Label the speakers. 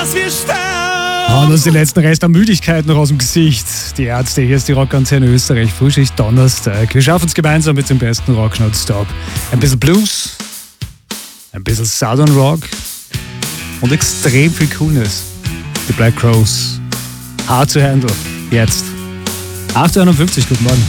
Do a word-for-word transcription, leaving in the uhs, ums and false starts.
Speaker 1: dass wir sterben.
Speaker 2: Hauen uns die letzten Reste an Müdigkeit noch aus dem Gesicht. Die Ärzte, hier ist die Rockantenne Österreich, Frühschicht Donnerstag. Wir schaffen es gemeinsam mit dem besten Rock nonstop. Ein bisschen Blues, ein bisschen Southern Rock und extrem viel Coolness. Die Black Crows. Hard to handle. Jetzt. acht Uhr einundfünfzig, guten Morgen.